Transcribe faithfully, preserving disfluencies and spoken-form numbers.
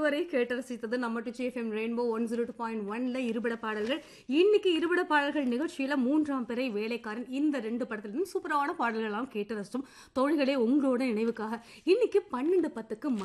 இதுவரை கேட்டு ரசித்தது நம்ம D F M rainbow one zero two point ஒன்ல இருபட பாடல்கள். இன்னைக்கு இருபட பாடல்கள் நிகழ்ச்சியில மூன்றாம் பிறை வேலைக்காரன் இந்த ரெண்டு படத்துல சூப்பரான பாடல்கள் எல்லாம் கேட்டு ரசிச்சோம். தோழிகளே, உங்களோட நினைவுக்காக இன்னைக்கு பன்னெண்டு பத்துக்கு